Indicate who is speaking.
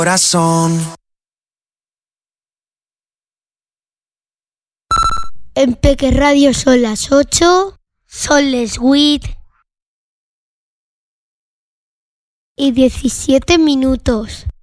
Speaker 1: Corazón.
Speaker 2: En Peque Radio son las 8, son les 8 y 17 minutos.